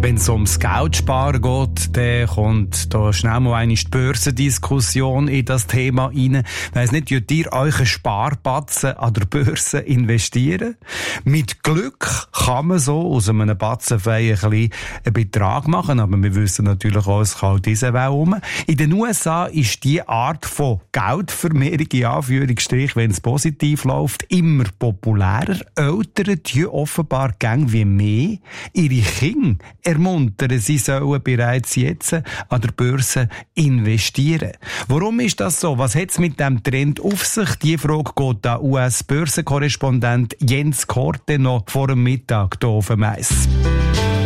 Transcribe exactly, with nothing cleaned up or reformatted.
Wenn es ums Geldsparen geht, dann kommt da schnell mal eine Börsendiskussion in das Thema rein. Ich weiss nicht, könnt ihr euch einen Sparbatzen an der Börse investieren? Mit Glück kann man so aus einem Batzenfein ein bisschen einen Betrag machen, aber wir wissen natürlich auch, es kann diese Welt um. In den U S A ist diese Art von Geldvermehrung, in Anführungsstrich, wenn es positiv läuft, immer populärer. Eltern tun offenbar gäng wie mehr ihre Kinder ermuntern, sie sollen bereits jetzt an der Börse investieren. Warum ist das so? Was hat es mit dem Trend auf sich? Die Frage geht der U S-Börsenkorrespondent Jens Korte noch vor dem Mittag hier auf dem Eis.